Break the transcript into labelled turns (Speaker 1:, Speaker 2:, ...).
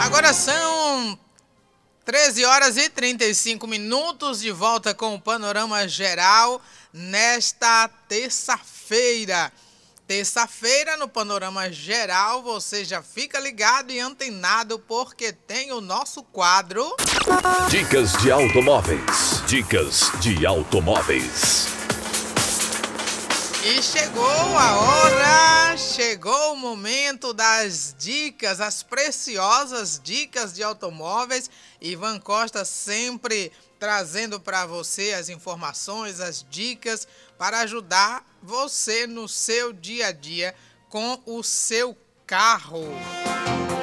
Speaker 1: Agora são 13 horas e 35 minutos, de volta com o Panorama Geral nesta terça-feira. Terça-feira, no Panorama Geral, você já fica ligado e antenado porque tem o nosso quadro...
Speaker 2: Dicas de automóveis. Dicas de automóveis.
Speaker 1: E chegou a hora, chegou o momento das dicas, as preciosas dicas de automóveis. Ivan Costa sempre trazendo para você as informações, as dicas para ajudar você no seu dia a dia com o seu carro.